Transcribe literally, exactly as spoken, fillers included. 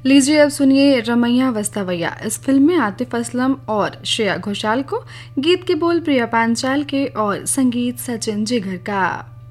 लीजिए अब सुनिए रमैया वस्तावैया। इस फिल्म में आतिफ असलम और श्रेया घोषाल को, गीत के बोल प्रिया पांचाल के और संगीत सचिन जिगर का।